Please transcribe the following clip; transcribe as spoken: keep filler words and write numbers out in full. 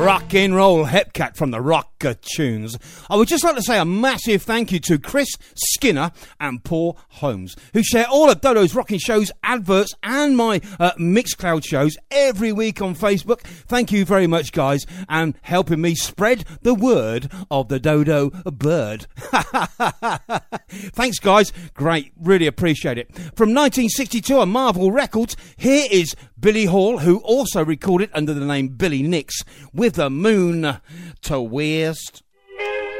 rock and roll Hepcat from the Rocker Tunes. I would just like to say a massive thank you to Chris Skinner and Paul Holmes, who share all of Dodo's Rocking Shows, adverts and my uh, Mixcloud shows every week on Facebook. Thank you very much, guys, and helping me spread the word of the Dodo bird. Thanks, guys. Great. Really appreciate it. From nineteen sixty-two on Marvel Records, here is Billy Hall, who also recorded under the name Billy Nix, with the moon to waste.